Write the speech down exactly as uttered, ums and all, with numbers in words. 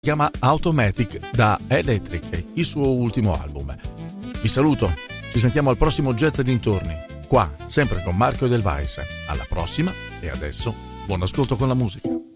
chiama Automatic da Electric, il suo ultimo album. Vi saluto, ci sentiamo al prossimo Jazz e dintorni, qua sempre con Marco Edelweiss. Alla prossima e adesso buon ascolto con la musica.